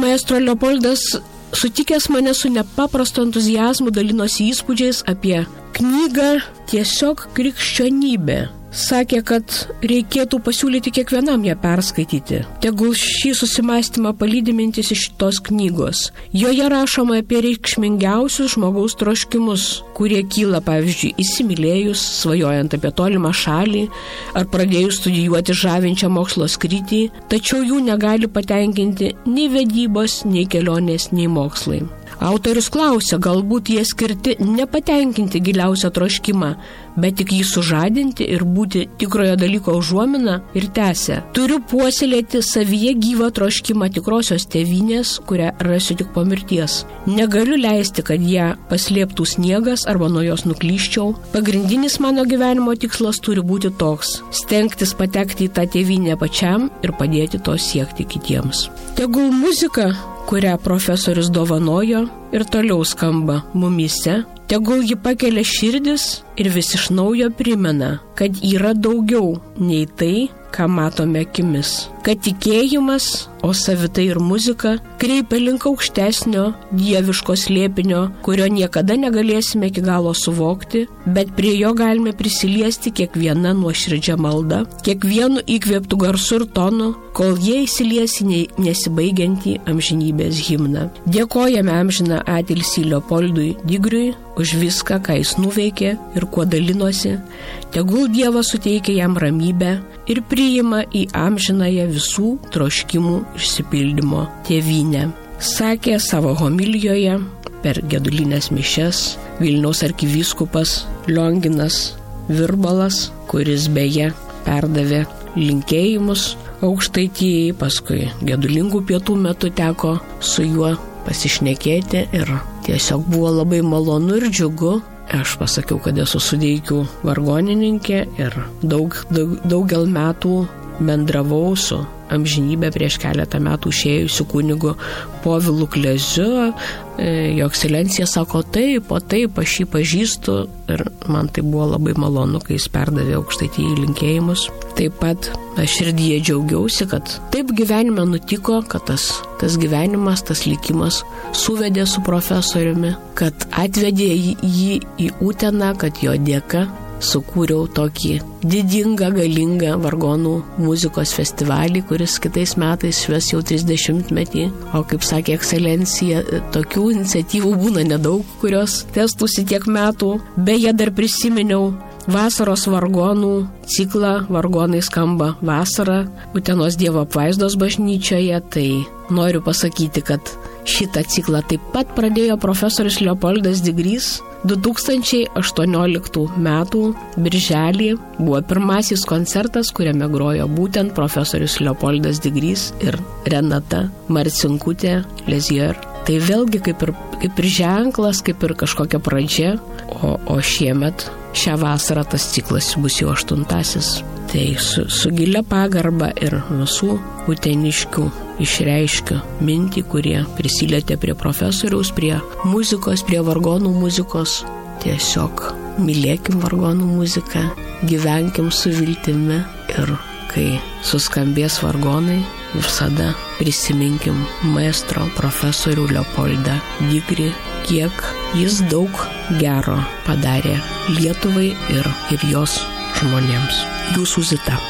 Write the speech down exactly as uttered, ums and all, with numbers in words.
Maestro Leopoldas, sutikęs mane su nepaprastu entuzijazmu, dalinosi įspūdžiais apie knygą Tiesiog krikščionybė. Sakė, kad reikėtų pasiūlyti kiekvienam ją perskaityti. Tegul šį susimastymą palydi mintis iš šitos knygos. Joje rašoma apie reikšmingiausius žmogaus troškimus, kurie kyla, pavyzdžiui, įsimylėjus, svajojant apie tolimą šalį ar pradėjus studijuoti žavinčią mokslo skrytį, tačiau jų negali patenkinti nei vedybos, nei kelionės, nei mokslai. Autorius klausia, galbūt jie skirti nepatenkinti giliausią troškimą, bet tik jį sužadinti ir būti tikrojo dalyko užuomina, ir tęsia. Turiu puoselėti savyje gyvą troškimą tikrosios tėvynės, kurią rasiu tik po mirties. Negaliu leisti, kad ją paslėptų sniegas arba nuo jos nuklyščiau. Pagrindinis mano gyvenimo tikslas turi būti toks – stengtis patekti į tą tėvynę pačiam ir padėti to siekti kitiems. Tegul muzika, kurią profesorius dovanojo, ir toliau skamba mumyse, tegul ji pakelia širdis ir vis iš naujo primena, kad yra daugiau nei tai, ką matome akimis. Kad tikėjimas, o savitai ir muzika, kreipia link aukštesnio, dieviško slėpinio, kurio niekada negalėsime iki galo suvokti, bet prie jo galime prisiliesti kiekviena nuoširdžia malda, kiekvienu įkvėptų garsu ir tonu, kol jie įsilies į nesibaigiantį amžinybės himną. Dėkojame amžiną atilsį Leopoldui Digriui už viską, ką jis nuveikė ir kuo dalinosi. Tegul Dievas suteikia jam ramybę ir priima į amžinąją visų troškimų išsipildymo tėvynę. Sakė savo homilijoje per gedulinės mišias Vilniaus arkivyskupas Lionginas Virbalas, kuris beje perdavė linkėjimus Aukštaitijai, paskui gedulingų pietų metu teko su juo pasišnekėti ir tiesiog buvo labai malonu ir džiugu. Aš pasakiau, kad esu Sudeikių vargonininkė ir daug, daug, daugel metų bendravau su amžinybę prieš keletą metų išėjusiu kunigu Povilu Kleziu. Jo ekscelencija sako, taip, o taip, aš jį pažįstu ir man tai buvo labai malonu, kai jis perdavė Aukštaitijai linkėjimus. Taip pat aš širdyje džiaugiausi, kad taip gyvenime nutiko, kad tas, tas gyvenimas, tas likimas suvedė su profesoriumi, kad atvedė jį į Uteną, kad jo dėka sukūriau tokį didingą, galingą vargonų muzikos festivalį, kuris kitais metais švęs jau trisdešimtmetį. O kaip sakė ekscelencija, tokių iniciatyvų būna nedaug, kurios tęstųsi tiek metų. Beje, dar prisiminiau vasaros vargonų ciklą Vargonai skamba vasarą Utenos Dievo apvaizdos bažnyčioje. Tai noriu pasakyti, kad šitą ciklą taip pat pradėjo profesorius Leopoldas Digrys. du tūkstančiai aštuonioliktų metų birželį buvo pirmasis koncertas, kuriame grojo būtent profesorius Leopoldas Digrys ir Renata Marcinkutė Lezier. Tai vėlgi kaip ir, kaip ir ženklas, kaip ir kažkokia pradžia, o, o šiemet, šią vasarą tas ciklas bus jau aštuntasis. Tai su, su gilia pagarba ir visų uteniškių išreiškiu mintį, kurie prisilietė prie profesoriaus, prie muzikos, prie vargonų muzikos. Tiesiog mylėkim vargonų muziką, gyvenkim su viltimi ir kai suskambės vargonai, visada prisiminkim maestro profesorių Leopoldą Digrį, kiek jis daug gero padarė Lietuvai ir, ir jos žmonėms. Jūsų Zita.